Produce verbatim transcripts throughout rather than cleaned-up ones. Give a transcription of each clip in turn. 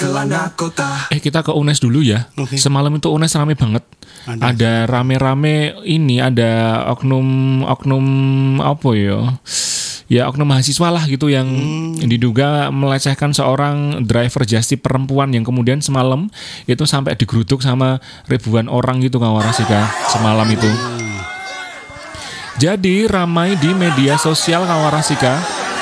Kelana Kota. Eh kita ke U N E S dulu ya. Oke. Semalam itu U N E S rame banget. Ada. Ada rame-rame ini, ada oknum oknum apa ya? Ya oknum mahasiswa lah gitu yang Hmm. diduga melecehkan seorang driver just tip perempuan yang kemudian semalam itu sampai digeruduk sama ribuan orang gitu Kawarasika semalam itu. Jadi ramai di media sosial Kawarasika.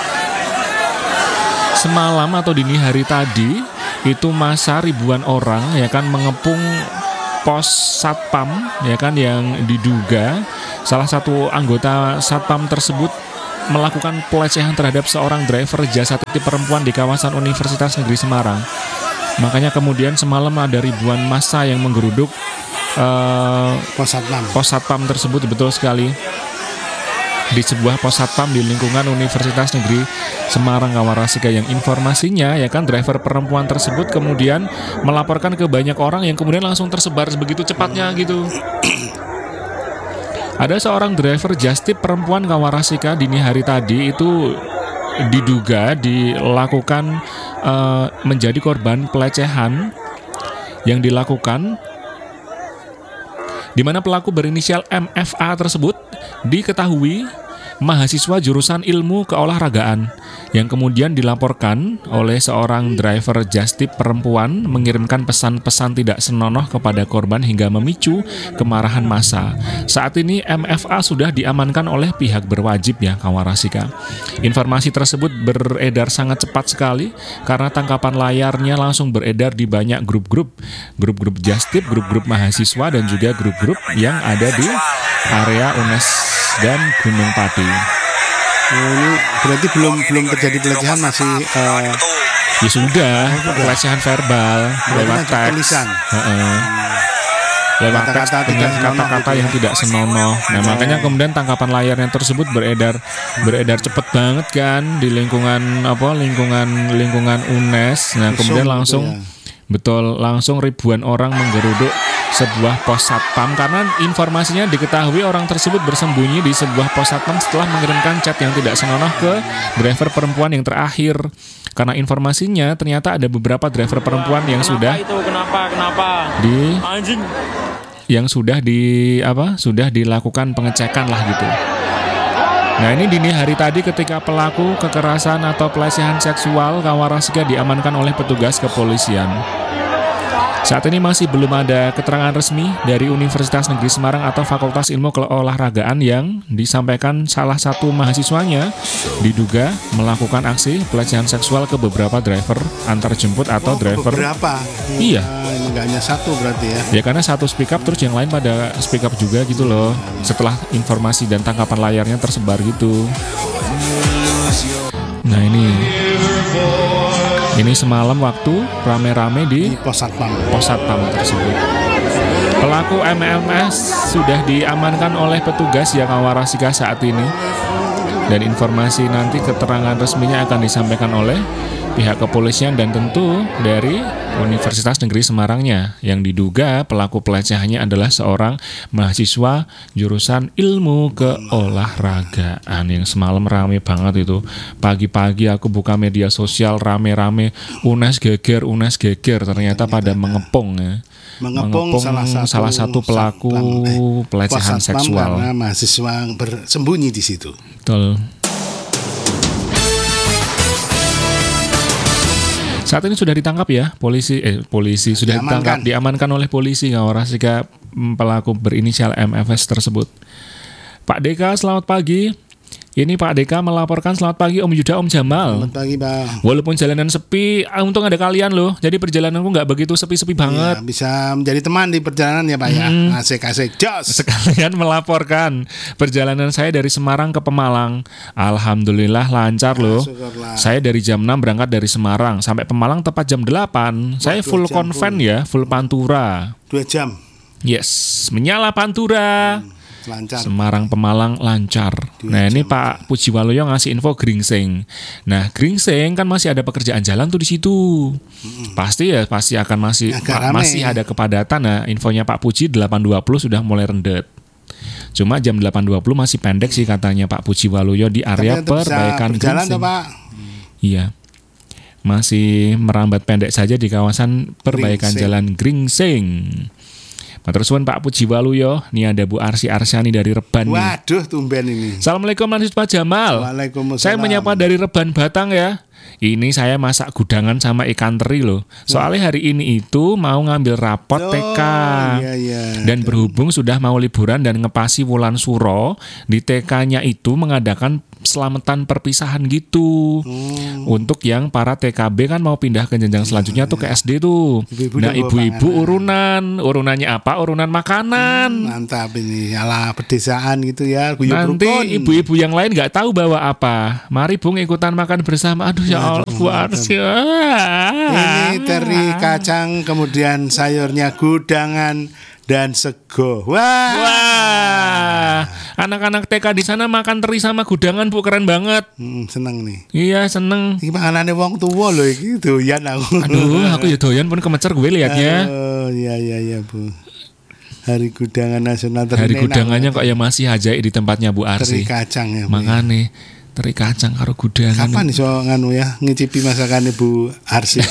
Semalam atau dini hari tadi itu masa ribuan orang ya kan mengepung pos satpam ya kan yang diduga salah satu anggota satpam tersebut melakukan pelecehan terhadap seorang driver jasa titip perempuan di kawasan Universitas Negeri Semarang. Makanya kemudian semalam ada ribuan massa yang menggeruduk uh, Pos Satpam. pos satpam tersebut, betul sekali. Di sebuah pos satpam di lingkungan Universitas Negeri Semarang Kawarasika yang informasinya ya kan driver perempuan tersebut kemudian melaporkan ke banyak orang yang kemudian langsung tersebar begitu cepatnya gitu. Ada seorang driver just tip perempuan Kawarasika dini hari tadi itu diduga dilakukan uh, menjadi korban pelecehan yang dilakukan di mana pelaku berinisial M F A tersebut diketahui mahasiswa jurusan ilmu keolahragaan yang kemudian dilaporkan oleh seorang driver just tip perempuan mengirimkan pesan-pesan tidak senonoh kepada korban hingga memicu kemarahan massa. Saat ini M F A sudah diamankan oleh pihak berwajib ya Kawarasika. Informasi tersebut beredar sangat cepat sekali karena tangkapan layarnya langsung beredar di banyak grup-grup, grup-grup just tip, grup-grup mahasiswa dan juga grup-grup yang ada di area U N E S dan Gunung Pati. Oh, ini berarti belum belum terjadi pelecehan, masih uh, Ya sudah, pelecehan verbal lewat ada teks, tulisan. Heeh. lewat teks Kata-kata dengan tidak senonoh kata-kata gitu ya. yang tidak senonoh. Nah makanya kemudian tangkapan layarnya tersebut beredar beredar cepet banget kan di lingkungan apa lingkungan lingkungan U N E S. Nah kemudian Langsung langsung gitu ya. betul langsung ribuan orang menggeruduk sebuah pos satpam karena informasinya diketahui orang tersebut bersembunyi di sebuah pos satpam setelah mengirimkan chat yang tidak senonoh ke driver perempuan yang terakhir. Karena informasinya ternyata ada beberapa driver perempuan yang sudah itu kenapa kenapa di anjing yang sudah di apa sudah dilakukan pengecekan lah gitu. Nah ini dini hari tadi ketika pelaku kekerasan atau pelecehan seksual Kawarasika diamankan oleh petugas kepolisian. Saat ini masih belum ada keterangan resmi dari Universitas Negeri Semarang atau Fakultas Ilmu Keolahragaan yang disampaikan salah satu mahasiswanya diduga melakukan aksi pelecehan seksual ke beberapa driver antar jemput atau Oh, driver. beberapa. Iya. Ah, ini nggak hanya satu berarti ya. Ya karena satu speak up terus yang lain pada speak up juga gitu loh. Setelah informasi dan tangkapan layarnya tersebar gitu. Nah ini Ini semalam waktu rame-rame di Di Pos Satpam. pos satpam tersebut. Pelaku M M S sudah diamankan oleh petugas yang Kawarasika saat ini. Dan informasi nanti keterangan resminya akan disampaikan oleh pihak kepolisian dan tentu dari Universitas Negeri Semarangnya yang diduga pelaku pelecehannya adalah seorang mahasiswa jurusan ilmu keolahragaan yang semalam rame banget itu. Pagi-pagi aku buka media sosial rame-rame U N E S geger, U N E S geger ternyata pada mengepung ya. Mengepung, salah satu, salah satu pelaku satpam, eh, pelecehan pos satpam seksual. Karena mahasiswa bersembunyi di situ. Betul. Saat ini sudah ditangkap ya polisi eh polisi sudah Diamankan. ditangkap diamankan oleh polisi Kawarasika pelaku berinisial M F S tersebut. Pak Deka selamat pagi. Ini Pak Deka melaporkan selamat pagi Om Yuda, Om Jamal. Selamat pagi, Bang. Walaupun jalanan sepi, untung ada kalian loh. Jadi perjalananku nggak begitu sepi-sepi banget. Ya, bisa menjadi teman di perjalanan ya, Pak ya. Asik-asik. Jos. Sekalian melaporkan perjalanan saya dari Semarang ke Pemalang. Alhamdulillah lancar loh. syukurlah. Saya dari jam enam berangkat dari Semarang sampai Pemalang tepat jam delapan. Saya full jam konven ya, full pantura. Dua jam. Yes, menyala pantura. Lancar. Semarang Pemalang lancar. Nah ini Pak Pujiwaloyo ngasih info Gringsing. Nah Gringsing kan masih ada pekerjaan jalan tuh di situ. Pasti ya pasti akan masih Agak ma- rame. masih ada kepadatan. Nah infonya Pak Puji delapan dua puluh sudah mulai rendet. Cuma jam delapan dua puluh masih pendek sih katanya Pak Pujiwaloyo di area Tapi tetap bisa perbaikan berjalan Gringsing. toh, Pak. Iya. masih merambat pendek saja di kawasan perbaikan Gringsing. Jalan Gringsing. Matur suwun Pak Puji Waluyo. Ini ada Bu Arsi Arsyani dari Reban nih. Waduh, tumben ini. Assalamualaikum Lanjut Pak Jamal. Waalaikumsalam. Saya menyapa dari Reban Batang ya. Ini saya masak gudangan sama ikan teri loh. Soalnya hari ini itu mau ngambil rapot Oh, T K. iya, iya. Dan berhubung sudah mau liburan dan ngepasi Wulan Suro, di T K-nya itu mengadakan selamatan perpisahan gitu. Hmm. Untuk yang para T K B kan mau pindah ke jenjang selanjutnya tuh ke S D tuh. Ibu-ibu Nah, udah bawa ibu-ibu panganan. urunan. Urunannya apa? Urunan makanan. Mantap ini, ala pedesaan gitu ya. Guyub Nanti rukun. ibu-ibu yang lain nggak tahu bawa apa. Mari Bung ikutan makan bersama. Aduh ya Allah, Bu Arsy. Ini teri kacang, kemudian sayurnya gudangan dan sego. Wah. Wah, anak-anak T K di sana makan teri sama gudangan Bu, keren banget. Hmm, seneng nih. Iya seneng. Iki panganane wong tua loh iki doyan aku. Aduh, aku ya doyan pun kemecer gue liatnya. Oh, iya iya iya, Bu. Hari gudangan nasional teri Hari enak gudangannya banget. kok ya masih aja di tempatnya Bu Teri Arsy. kacang ya, Bu. Makane teri kacang karo gudangan. Kapan iso nganu ya ngicipi masakan Bu Arsy?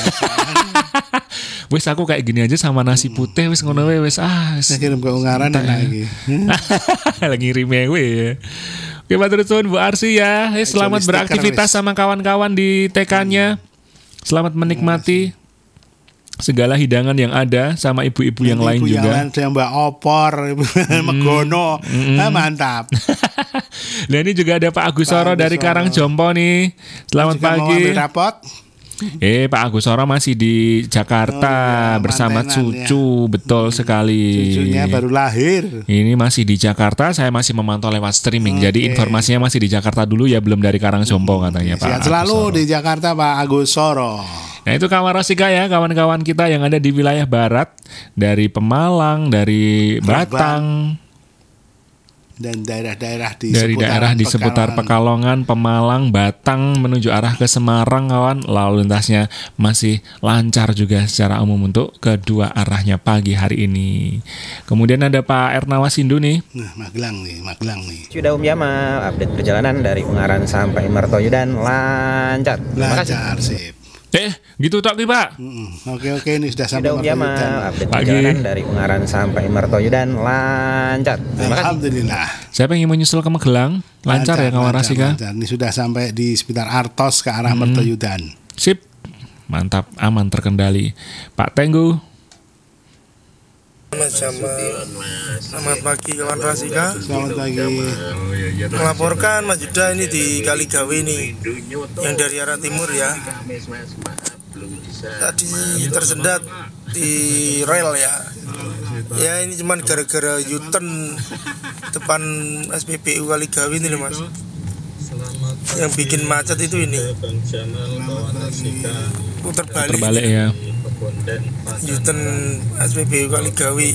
Wis aku kayak gini aja sama nasi putih wis ngono wae wis ah wis. Saya kirim ke Ungaran Entah enak ya. iki. Hmm? Lagi rimewe ya. Oke, matur suwun Bu Arsy ya. Eh, selamat stiker beraktivitas wis. sama kawan-kawan di T K-nya. Selamat menikmati segala hidangan yang ada sama ibu-ibu yang lain Ibu juga. Yang lain ada mbak opor, ibu megono. Ah, mantap. Nah, ini juga ada Pak Agus Soro Agus dari Soro. Karangjompong nih. Selamat Jika mau pagi. ambil rapot, Eh, Pak Agus Soro masih di Jakarta Oh, iya, bersama mantenan cucu, betul sekali. cucunya baru lahir. Ini masih di Jakarta, saya masih memantau lewat streaming. Jadi informasinya masih di Jakarta dulu ya, belum dari Karangjompong katanya Pak. Sehat Agus selalu Soro. di Jakarta Pak Agus Soro. Nah, itu kawan Rasika ya, kawan-kawan kita yang ada di wilayah barat, dari Pemalang, dari Batang, Dan daerah-daerah di dari seputaran daerah di seputar Pekalongan. Pekalongan, Pemalang, Batang menuju arah ke Semarang kawan. Lalu lintasnya masih lancar juga secara umum untuk kedua arahnya pagi hari ini. Kemudian ada Pak Ernawa Sindu nih. Nah, Magelang nih, Magelang nih. Sudah Om Yama, update perjalanan dari Ungaran sampai Mertoyudan lancar. Terima kasih. Lancar sip. Eh, gitu tak Pak? Mm-mm. Oke oke ini sudah sampai Sudah Om Yama, Mertoyudan. update Pagi. perjalanan dari Ungaran sampai Mertoyudan lancar. Terima kasih. Alhamdulillah. Saya pengen menyusul ke Magelang. Lancar, ya kawan lancar, Rasika? lancar. Ini sudah sampai di sekitar Artos ke arah Mertoyudan. Sip. Mantap, aman terkendali. Pak Tenggu. Selamat pagi kawan Rasika. Selamat pagi. Melaporkan Mas Yuda ini di Kaligawe ini yang dari arah timur ya. Tadi tersendat di rel ya. Ya ini cuman gara-gara U-turn depan S P B U Kaligawe ini loh Mas. Yang bikin macet itu ini. Putar balik. Terbalik ya. U-turn S P B U Kaligawe.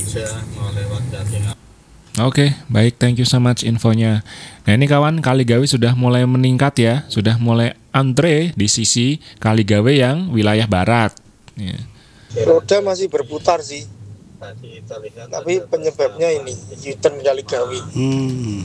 Oke, baik, thank you so much infonya. Nah ini kawan, Kaligawe sudah mulai meningkat ya, sudah mulai antre di sisi Kaligawe yang wilayah barat. Ya. Roda masih berputar sih. Tapi penyebabnya ini U-turn Kaligawe. Hmm.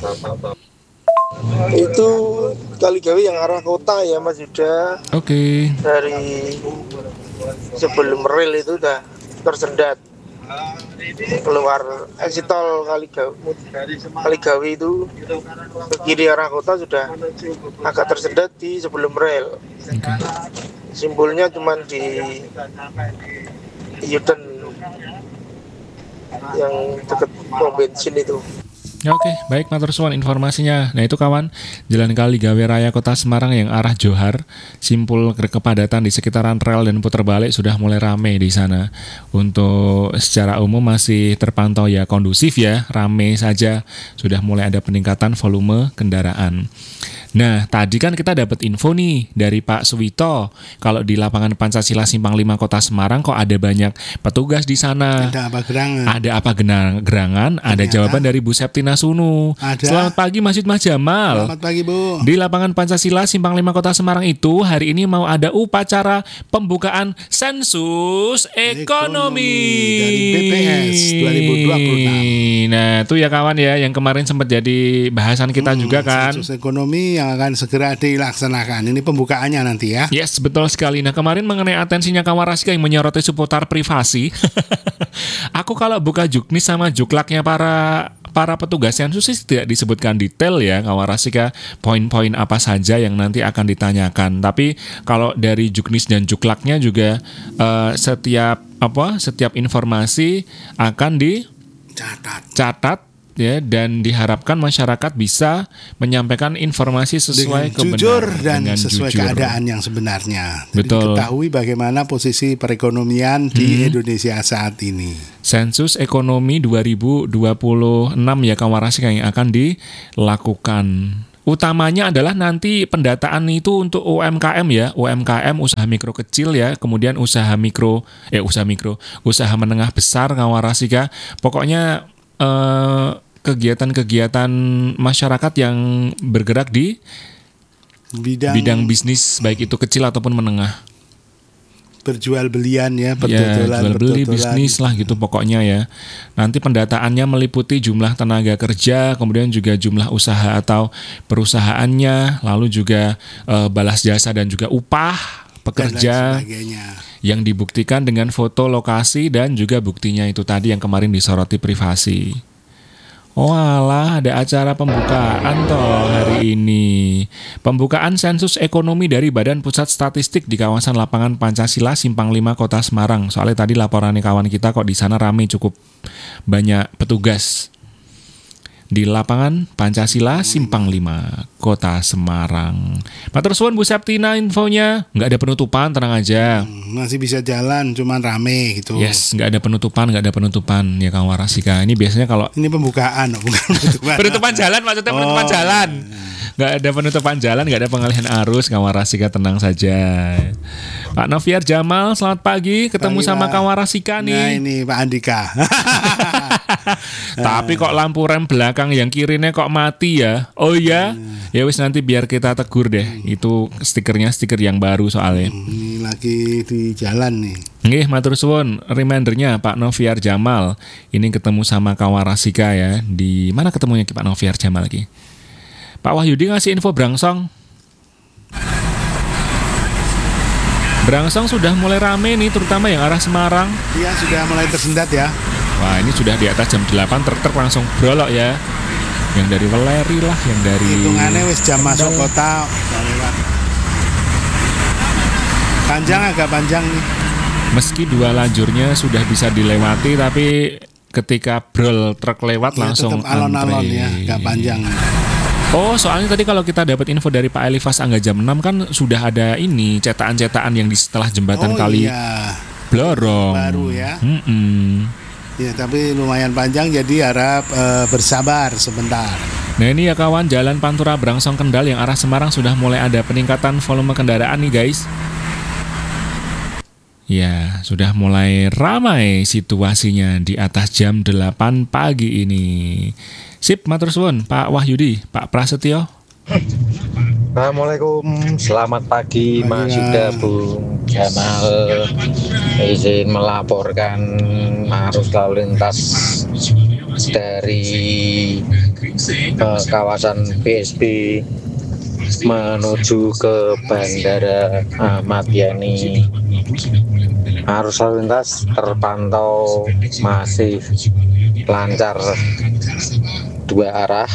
Itu Kaligawe yang arah kota ya Mas Yuda. Oke, Dari sebelum rel itu udah tersendat keluar exit tol Kaligawe, Kaligawe itu ke kiri arah kota sudah agak tersendat di sebelum rel. Simpulnya cuman di U-turn yang dekat pom bensin itu. ya oke, baik matur suwun informasinya. Nah itu kawan, Jalan Kaligawe Raya Kota Semarang yang arah Johar, simpul ke- kepadatan di sekitaran rel dan putar balik sudah mulai ramai di sana. Untuk secara umum masih terpantau ya kondusif ya, ramai saja, sudah mulai ada peningkatan volume kendaraan. Nah, tadi kan kita dapat info nih dari Pak Suwito, kalau di lapangan Pancasila Simpang lima Kota Semarang kok ada banyak petugas di sana. Ada apa gerangan? Ada apa gena- gerangan? Ada Ternyata. jawaban dari Bu Septina Sunu. Ada. Selamat pagi Mas Yud Mas Jamal. Selamat pagi Bu. Di lapangan Pancasila Simpang lima Kota Semarang itu hari ini mau ada upacara pembukaan sensus ekonomi, Ekonomi dari B P S dua ribu dua puluh enam. Nah, itu ya kawan ya yang kemarin sempat jadi bahasan kita juga kan. Sensus ekonomi yang akan segera dilaksanakan. Ini pembukaannya nanti ya. Yes, betul sekali. Nah, kemarin mengenai atensinya Kawarasika yang menyoroti seputar privasi. Aku kalau buka juknis sama juklaknya para para petugas Sensus tidak disebutkan detail ya Kawarasika poin-poin apa saja yang nanti akan ditanyakan. Tapi kalau dari juknis dan juklaknya juga uh, setiap apa setiap informasi akan Catat. dicatat ya, dan diharapkan masyarakat bisa menyampaikan informasi sesuai dengan jujur kebenaran dan dengan sesuai jujur. keadaan yang sebenarnya. Jadi Betul. ketahui bagaimana posisi perekonomian di Hmm. Indonesia saat ini. Sensus ekonomi dua ribu dua puluh enam ya Kawarasika yang akan dilakukan. Utamanya adalah nanti pendataan itu untuk U M K M ya, U M K M usaha mikro kecil ya, kemudian usaha mikro, eh usaha mikro, usaha menengah besar Kawarasika. Pokoknya eh, kegiatan-kegiatan masyarakat yang bergerak di Bidang, bidang bisnis baik itu kecil ataupun menengah. berjual belian ya, Ya, pertotolan, jual beli pertotolan. bisnis lah gitu pokoknya ya. Nanti pendataannya meliputi jumlah tenaga kerja, kemudian juga jumlah usaha atau perusahaannya, lalu juga eh, balas jasa dan juga upah dan lain pekerja sebagainya. yang dibuktikan dengan foto lokasi dan juga buktinya itu tadi yang kemarin disoroti privasi. Oh alah, ada acara pembukaan toh hari ini. Pembukaan sensus ekonomi dari Badan Pusat Statistik di kawasan lapangan Pancasila Simpang lima Kota Semarang. Soalnya tadi laporannya kawan kita kok di sana rame, cukup banyak petugas. Di lapangan Pancasila Simpang lima Kota Semarang. Matur suwun Bu Septina infonya. Nggak ada penutupan, tenang aja. Masih bisa jalan, cuman rame gitu. Yes, nggak ada penutupan, nggak ada penutupan ya Kawarasika. Ini biasanya kalau Ini pembukaan, oh, bukan penutupan. penutupan jalan maksudnya penutupan Oh. jalan. Nggak ada penutupan jalan, nggak ada pengalihan arus. Kawarasika tenang saja. Pak Noviar Jamal, selamat pagi. Ketemu Pagi, sama Pak. Kawarasika Nah nih. ini Pak Andika. Tapi kok lampu rem belakang yang kirinya kok mati ya? Oh iya, ya wis nanti biar kita tegur deh. Itu stikernya stiker yang baru soalnya. Ini lagi di jalan nih. Nggih, matur suwun. Remindernya Pak Noviar Jamal. Ini ketemu sama Kawarasika ya. Di mana ketemunya Pak Noviar Jamal lagi? Pak Wahyudi ngasih info Brangsong. Brangsong sudah mulai rame nih, terutama yang arah Semarang. Iya sudah mulai tersendat ya. Wah, ini sudah di atas jam delapan, truk-truk langsung brolok ya. Yang dari Weleri lah, yang dari Hitungannya wis jam masuk kota udah lewat. Panjang agak panjang nih. Meski dua lajurnya sudah bisa dilewati, tapi ketika brol truk lewat Ya, langsung tetap alon-alon antre. ya, agak panjang. Oh, soalnya tadi kalau kita dapat info dari Pak Elifas Angga jam enam kan sudah ada ini cetakan-cetakan yang di setelah jembatan Oh kali iya. Blorong. Baru ya. Mm-mm. Ya tapi lumayan panjang jadi harap eh, bersabar sebentar. Nah ini ya kawan, jalan Pantura Brangsong Kendal yang arah Semarang sudah mulai ada peningkatan volume kendaraan nih guys. Ya, sudah mulai ramai situasinya di atas jam delapan pagi ini. Sip, matur suwun Pak Wahyudi, Pak Prasetyo. Assalamualaikum, selamat pagi Pagi, Mas Mas. Yuda, Bung Jamal. Izin melaporkan arus lalu lintas dari eh, kawasan P S B menuju ke Bandara Ahmad Yani. Arus lalu lintas terpantau masih lancar dua arah.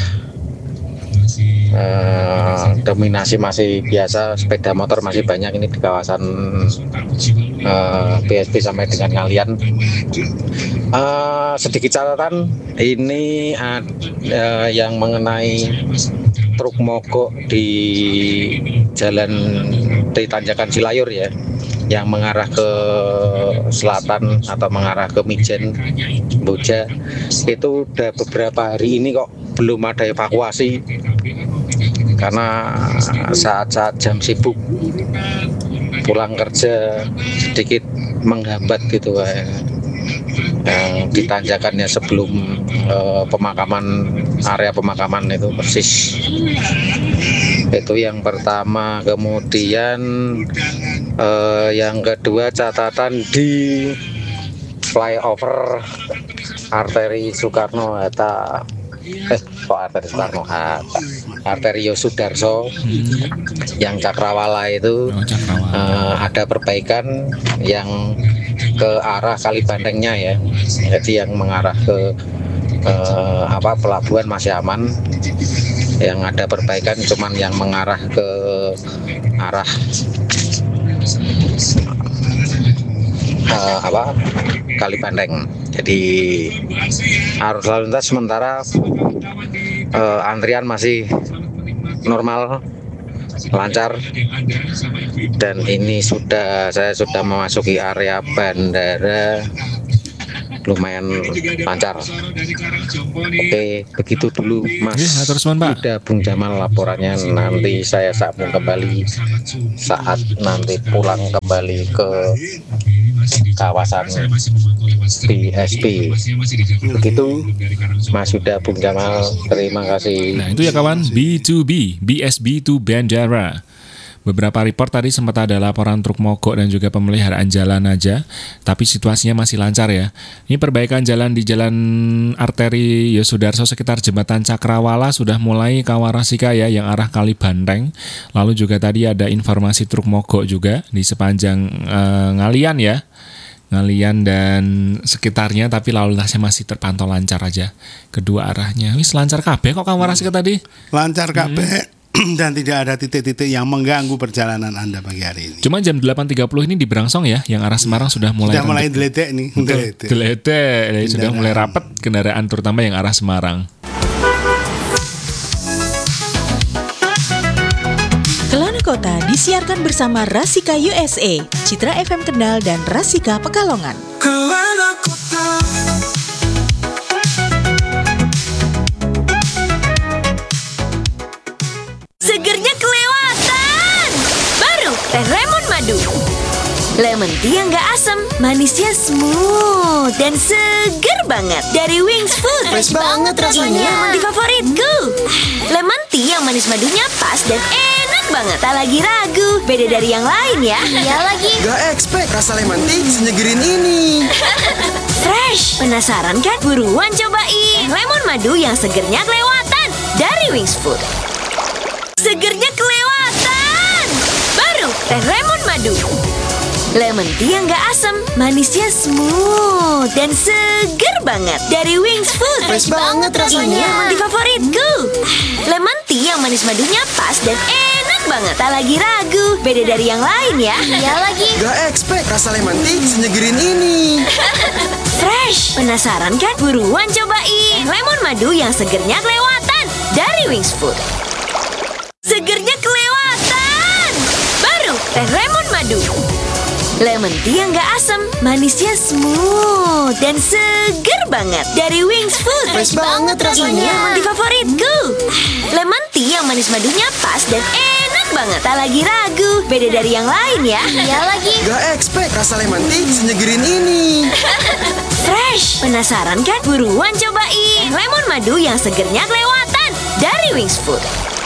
Uh, dominasi masih biasa, sepeda motor masih banyak ini di kawasan uh, P S B sampai dengan kalian. Uh, sedikit catatan ini uh, uh, yang mengenai truk mogok di jalan di Tanjakan Cilayur ya, yang mengarah ke selatan atau mengarah ke Mijen Boja, itu udah beberapa hari ini kok belum ada evakuasi karena saat-saat jam sibuk pulang kerja sedikit menghambat gitu ya. Yang ditanjakannya sebelum eh, pemakaman, area pemakaman itu persis. Itu yang pertama. Kemudian eh, yang kedua, catatan di flyover arteri Soekarno Hatta. Eh, kok arteri Soekarno Hatta? arteri Yosudarso yang Cakrawala itu Oh, Cakrawala. eh, ada perbaikan yang ke arah Kalibandengnya ya. Jadi yang mengarah ke eh, apa pelabuhan masih aman. Yang ada perbaikan cuman yang mengarah ke arah eh, apa Kalibandeng. Jadi arus lalu lintas sementara eh, antrian masih normal, lancar, dan ini sudah saya sudah memasuki area bandara lumayan lancar. Oke, begitu dulu Mas. Oke, hatur suwun, Pak. Udah Bung Jamal laporannya, nanti saya sambung kembali saat nanti pulang kembali ke kawasan B S P. Begitu Mas Yuda, Bung Jamal, terima kasih. Nah itu ya kawan, B to B, B S B to Bandara. Beberapa report tadi sempat ada laporan truk mogok dan juga pemeliharaan jalan aja, tapi situasinya masih lancar ya. Ini perbaikan jalan di jalan arteri Yosudarso sekitar jembatan Cakrawala sudah mulai Kawarasika ya, yang arah Kalibandeng. Lalu juga tadi ada informasi truk mogok juga di sepanjang eh, Ngalian ya. Ngalian dan sekitarnya, tapi lalu lintasnya masih terpantau lancar aja kedua arahnya. Wis lancar kabeh kok Kawarasika tadi. Lancar kabeh. Dan tidak ada titik-titik yang mengganggu perjalanan Anda pagi hari ini. Cuma jam delapan tiga puluh ini di Berangsong ya, yang arah Semarang sudah mulai Sudah mulai rendet. deledek nih. Deledek. Deledek, jadi sudah Kendaraan. mulai rapat kendaraan terutama yang arah Semarang. Kelana Kota disiarkan bersama Rasika U S A, Citra F M Kendal dan Rasika Pekalongan. Kelana Kota. Segernya kelewatan. Baru Teh Lemon Madu. Lemon tea yang gak asam, manisnya smooth dan seger banget. Dari Wings Food. Fresh banget rasanya. Ini lemon tea favoritku. Lemon tea yang manis madunya pas dan enak banget. Tak lagi ragu, beda dari yang lain ya. Iya lagi. Gak expect rasa lemon tea senyegerin ini. Fresh. Penasaran kan? Buruan cobain. Lemon madu yang segernya kelewatan. Dari Wings Food. Segernya kelewatan. Baru Teh Lemon Madu. Lemon tea yang gak asam, manisnya smooth dan seger banget. Dari Wings Food. Fresh banget rasanya. Ini lemon tea favoritku. Lemon tea yang manis madunya pas dan enak banget. Tak lagi ragu, beda dari yang lain ya. Iya lagi. Gak expect rasa lemon tea senyegerin ini. Fresh. Penasaran kan? Buruan cobain. Lemon madu yang segernya kelewatan. Dari Wings Food. Segernya kelewatan. Baru Teh Lemon Madu. Lemon tea yang gak asam, manisnya smooth dan seger banget. Dari Wings Food. Fresh banget rasanya. Ini lemon tea favoritku. Lemon tea yang manis madunya pas dan enak banget. Tak lagi ragu, beda dari yang lain ya. Iya lagi. Gak expect rasa lemon tea senyegerin ini. Fresh. Penasaran kan? Buruan cobain. Lemon madu yang segernya kelewatan. Dari Wings Food.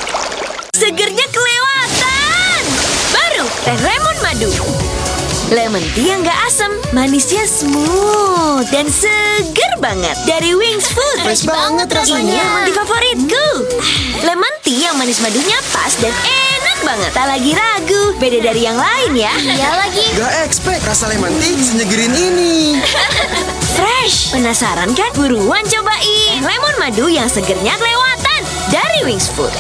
Segernya kelewatan. Baru Teh Lemon Madu. Lemon tea yang gak asam, manisnya smooth dan seger banget. Dari Wings Food. Fresh banget rasanya. Ini lemon tea favoritku. Lemon tea yang manis madunya pas dan enak banget. Tak lagi ragu, beda dari yang lain ya. Iya lagi. Gak expect rasa lemon tea senyegerin ini. Fresh. Penasaran kan? Buruan cobain. Lemon madu yang segernya kelewatan. Dari Wings Food.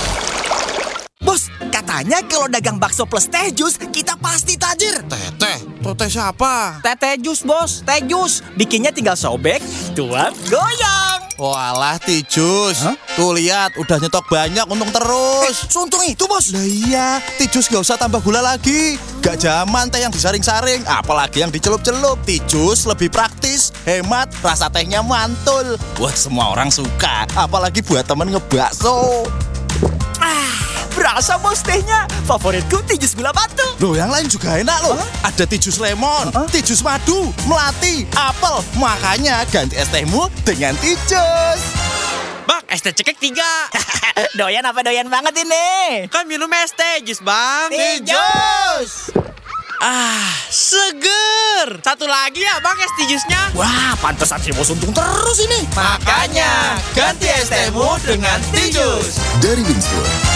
Bos, katanya kalau dagang bakso plus teh jus, kita pasti tajir. Teteh, teteh siapa? Teh teh jus, bos. Teh jus. Bikinnya tinggal sobek, tuang, goyang. Walah, Tijus. Tuh lihat, udah nyetok banyak, untung terus. Suntung itu, bos. Lah iya, Tijus gak usah tambah gula lagi. Gak zaman teh yang disaring-saring, apalagi yang dicelup-celup. Tijus lebih praktis, hemat, rasa tehnya mantul. Buat semua orang suka, apalagi buat temen ngebakso. Ah, berasa bos tehnya. Favoritku Tijus gula batu. Loh, yang lain juga enak loh. Ada Tijus lemon, Tijus madu, melati, apel. Makanya ganti es tehmu dengan Tijus. Bang, es teh cekek tiga. Doyan apa doyan banget ini? Kan minum es teh jus, Bang. Tijus. Ah, seger. Satu lagi ya, Bang, es tijusnya. Wah, pantesan si bos untung terus ini. Makanya, ganti es tehmu dengan Tijus. Dari Wings Food.